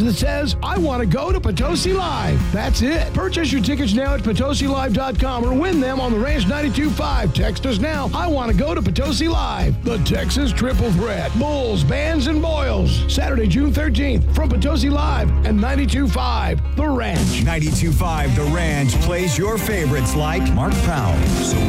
that says, I want to go to Potosi Live. That's it. Purchase your tickets now at PotosiLive.com or win them on the Ranch 92.5. Text us now. I want to go to Potosi Live. The Texas Triple Threat. Bulls, Bands, and Boils. Saturday, June 13th from Potosi Live and 92.5 The Ranch. 92.5 The Ranch plays your favorites like Mark Prowse.